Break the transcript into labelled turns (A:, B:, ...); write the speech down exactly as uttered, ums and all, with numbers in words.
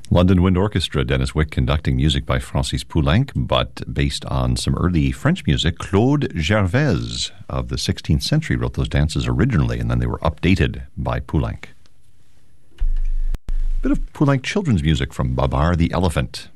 A: London Wind Orchestra, Dennis Wick conducting, music by Francis Poulenc, but based on some early French music. Claude Gervais of the sixteenth century wrote those dances originally, and then they were updated by Poulenc. Bit of Poulenc children's music from Babar the Elephant.